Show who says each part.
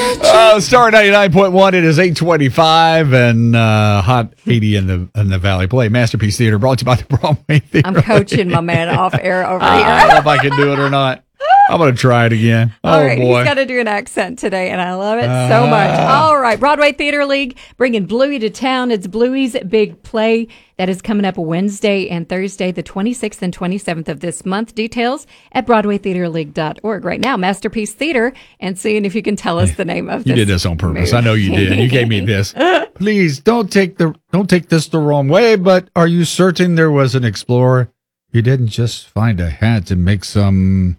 Speaker 1: Star 99.1, it is 8:25 and hot 80 in the Valley. Play Masterpiece Theater, brought to you by the Broadway Theater.
Speaker 2: I'm coaching my man off air over here.
Speaker 1: I don't know if I can do it or not. I'm going to try it again.
Speaker 2: All right,
Speaker 1: boy.
Speaker 2: he's got to do an accent today, and I love it so much. All right, Broadway Theater League bringing Bluey to town. It's Bluey's big play that is coming up Wednesday and Thursday, the 26th and 27th of this month. Details at BroadwayTheaterLeague.org. Right now, Masterpiece Theater, and seeing if you can tell us the name of
Speaker 1: You
Speaker 2: this.
Speaker 1: did this on purpose.
Speaker 2: movie.
Speaker 1: I know you did. You gave me this. Please don't take this the wrong way, but are you certain there was an explorer? You didn't just find a hat to make some